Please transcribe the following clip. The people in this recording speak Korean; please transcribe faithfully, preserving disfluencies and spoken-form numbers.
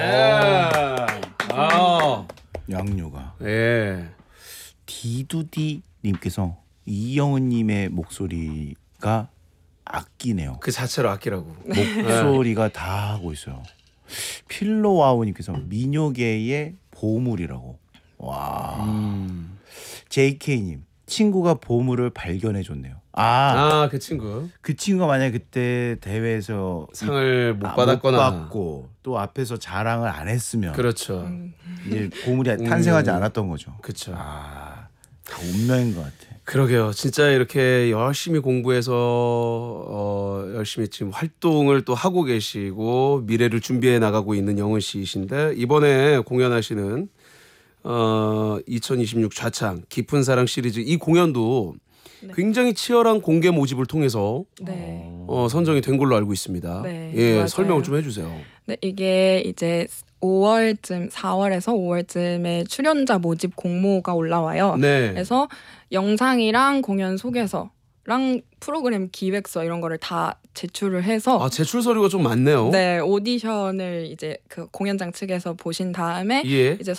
아, 양요가. 예. 디두디 님께서 이영은 님의 목소리가 아끼네요. 그 자체로 아끼라고. 목소리가 다 하고 있어요. 필로와우 님께서 민요계의 보물이라고. 와. 음. 제이케이 님 친구가 보물을 발견해 줬네요. 아, 아, 그 친구 그 친구가 만약에 그때 대회에서 상을 못 아, 받았거나. 못 받고 또 앞에서 자랑을 안 했으면 그렇죠. 이제 보물이 탄생하지 않았던 거죠. 그렇죠. 아, 다 운명인 것 같아. 그러게요. 진짜 이렇게 열심히 공부해서 어, 열심히 지금 활동을 또 하고 계시고 미래를 준비해 나가고 있는 영은 씨이신데 이번에 공연하시는 어, 이천이십육 좌창 깊은 사랑 시리즈 이 공연도 네. 굉장히 치열한 공개 모집을 통해서 네. 어, 선정이 된 걸로 알고 있습니다. 네, 예, 맞아요. 설명을 좀 해주세요. 네, 이게 이제 오월쯤, 사월에서 오월쯤에 출연자 모집 공모가 올라와요. 네. 그래서 영상이랑 공연 소개서랑 프로그램 기획서 이런 거를 다 제출을 해서 아, 제출 서류가 좀 많네요. 네, 오디션을 이제 그 공연장 측에서 보신 다음에 예. 이제